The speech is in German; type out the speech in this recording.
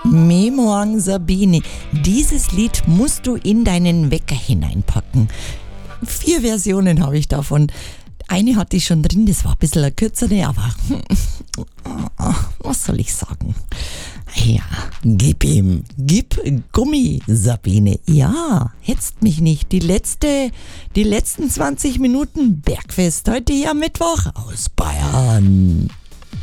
Memorn Sabine, dieses Lied musst du in deinen Wecker hineinpacken. 4 Versionen habe ich davon. Eine hatte ich schon drin, das war ein bisschen eine kürzere, aber was soll ich sagen? Ja, gib ihm, gib Gummi, Sabine. Ja, hetzt mich nicht. Die letzten 20 Minuten Bergfest heute hier am Mittwoch aus Bayern.